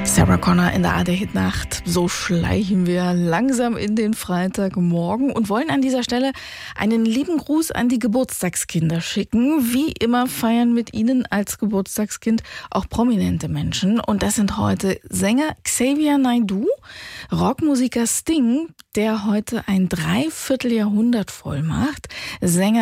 Sarah Connor in der ARD-Hitnacht. So schleichen wir langsam in den Freitagmorgen und wollen an dieser Stelle einen lieben Gruß an die Geburtstagskinder schicken. Wie immer feiern mit ihnen als Geburtstagskind auch prominente Menschen. Und das sind heute Sänger Xavier Naidoo, Rockmusiker Sting, der heute ein Dreivierteljahrhundert voll macht, Sänger